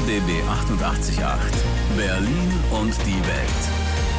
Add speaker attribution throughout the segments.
Speaker 1: RBB 88.8 Berlin und die Welt.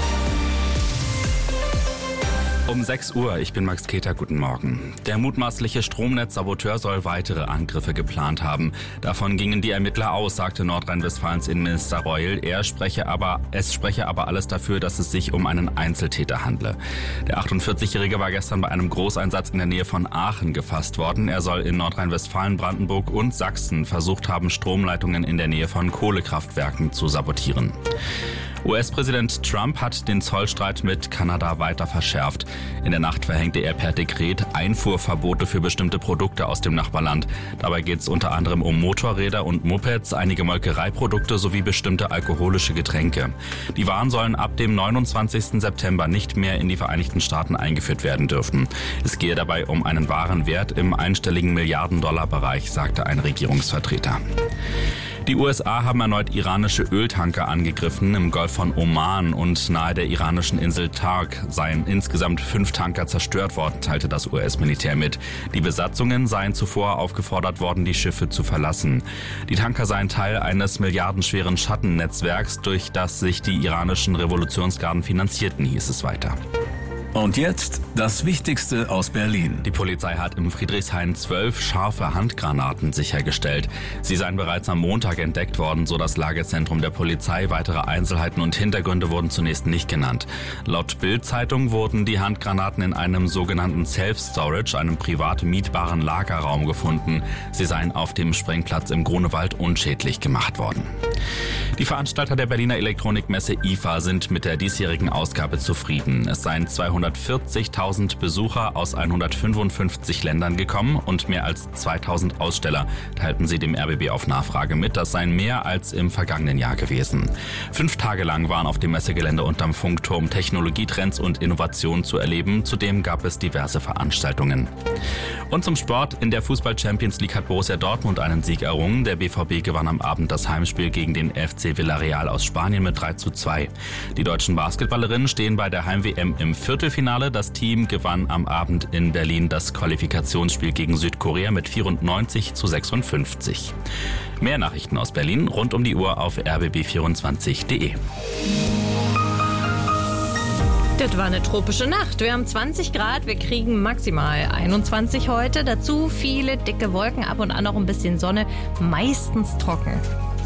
Speaker 2: Um 6 Uhr, ich bin Max Keter, guten Morgen. Der mutmaßliche Stromnetzsaboteur soll weitere Angriffe geplant haben. Davon gingen die Ermittler aus, sagte Nordrhein-Westfalens Innenminister Reul. Es spreche aber alles dafür, dass es sich um einen Einzeltäter handle. Der 48-Jährige war gestern bei einem Großeinsatz in der Nähe von Aachen gefasst worden. Er soll in Nordrhein-Westfalen, Brandenburg und Sachsen versucht haben, Stromleitungen in der Nähe von Kohlekraftwerken zu sabotieren. US-Präsident Trump hat den Zollstreit mit Kanada weiter verschärft. In der Nacht verhängte er per Dekret Einfuhrverbote für bestimmte Produkte aus dem Nachbarland. Dabei geht es unter anderem um Motorräder und Mopeds, einige Molkereiprodukte sowie bestimmte alkoholische Getränke. Die Waren sollen ab dem 29. September nicht mehr in die Vereinigten Staaten eingeführt werden dürfen. Es gehe dabei um einen Warenwert im einstelligen Milliarden-Dollar-Bereich, sagte ein Regierungsvertreter. Die USA haben erneut iranische Öltanker angegriffen. Im Golf von Oman und nahe der iranischen Insel Tark seien insgesamt 5 Tanker zerstört worden, teilte das US-Militär mit. Die Besatzungen seien zuvor aufgefordert worden, die Schiffe zu verlassen. Die Tanker seien Teil eines milliardenschweren Schattennetzwerks, durch das sich die iranischen Revolutionsgarden finanzierten, hieß es weiter.
Speaker 1: Und jetzt das Wichtigste aus Berlin.
Speaker 2: Die Polizei hat im Friedrichshain 12 scharfe Handgranaten sichergestellt. Sie seien bereits am Montag entdeckt worden, so das Lagezentrum der Polizei. Weitere Einzelheiten und Hintergründe wurden zunächst nicht genannt. Laut Bild-Zeitung wurden die Handgranaten in einem sogenannten Self-Storage, einem privat mietbaren Lagerraum gefunden. Sie seien auf dem Sprengplatz im Grunewald unschädlich gemacht worden. Die Veranstalter der Berliner Elektronikmesse IFA sind mit der diesjährigen Ausgabe zufrieden. Es seien 240.000 Besucher aus 155 Ländern gekommen und mehr als 2.000 Aussteller, teilten sie dem RBB auf Nachfrage mit. Das seien mehr als im vergangenen Jahr gewesen. 5 Tage lang waren auf dem Messegelände unterm Funkturm Technologietrends und Innovationen zu erleben. Zudem gab es diverse Veranstaltungen. Und zum Sport. In der Fußball-Champions League hat Borussia Dortmund einen Sieg errungen. Der BVB gewann am Abend das Heimspiel gegen den FC Villarreal aus Spanien mit 3:2. Die deutschen Basketballerinnen stehen bei der Heim-WM im Viertelfinale. Das Team gewann am Abend in Berlin das Qualifikationsspiel gegen Südkorea mit 94:56. Mehr Nachrichten aus Berlin rund um die Uhr auf rbb24.de.
Speaker 3: Das war eine tropische Nacht. Wir haben 20 Grad, wir kriegen maximal 21 heute. Dazu viele dicke Wolken, ab und an noch ein bisschen Sonne, meistens trocken.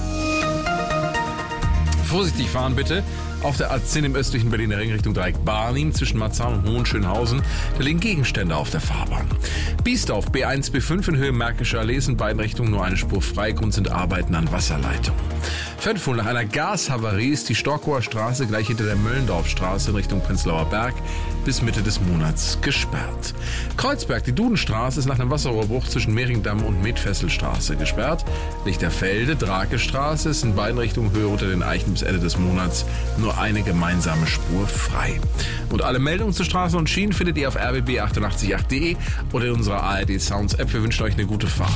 Speaker 4: Vorsichtig fahren bitte. Auf der A10 im östlichen Berliner Ring Richtung Dreieck Barnim zwischen Marzahn und Hohenschönhausen. Da liegen Gegenstände auf der Fahrbahn. Biesdorf, B1, B5 in Höhe Märkischer Allee in beiden Richtungen nur eine Spur frei. Grund sind Arbeiten an Wasserleitungen. Fenful, nach einer Gashavarie ist die Storkower Straße gleich hinter der Möllendorfstraße in Richtung Prenzlauer Berg bis Mitte des Monats gesperrt. Kreuzberg, die Dudenstraße ist nach einem Wasserrohrbruch zwischen Mehringdamm und Metfesselstraße gesperrt. Lichterfelde, Drakestraße ist in beiden Richtungen Höhe unter den Eichen bis Ende des Monats nur eine gemeinsame Spur frei. Und alle Meldungen zu Straßen und Schienen findet ihr auf rbb888.de oder in unserer ARD Sounds App. Wir wünschen euch eine gute Fahrt.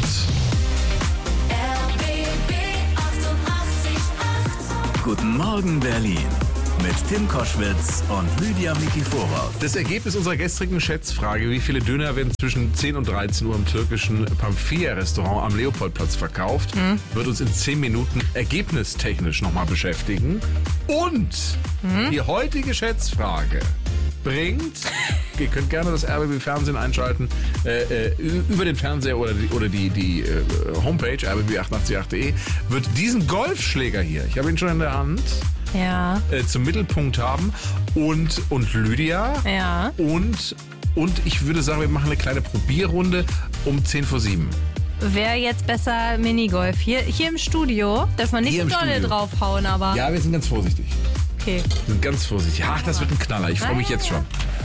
Speaker 1: Guten Morgen Berlin mit Tim Koschwitz und Lydia Mikifora.
Speaker 4: Das Ergebnis unserer gestrigen Schätzfrage, wie viele Döner werden zwischen 10 und 13 Uhr im türkischen Pamphia-Restaurant am Leopoldplatz verkauft, wird uns in 10 Minuten ergebnistechnisch nochmal beschäftigen. Und die heutige Schätzfrage bringt, ihr könnt gerne das RBB-Fernsehen einschalten, über den Fernseher oder die Homepage rbb888.de, wird diesen Golfschläger hier, ich habe ihn schon in der Hand, zum Mittelpunkt haben und Lydia und ich würde sagen, wir machen eine kleine Probierrunde um 6:50.
Speaker 3: Wäre jetzt besser Minigolf. Hier im Studio darf man nicht so dolle draufhauen, aber...
Speaker 4: Ja, wir sind ganz vorsichtig.
Speaker 3: Okay.
Speaker 4: Wir sind ganz vorsichtig. Ach, das wird ein Knaller. Ich freue mich jetzt schon.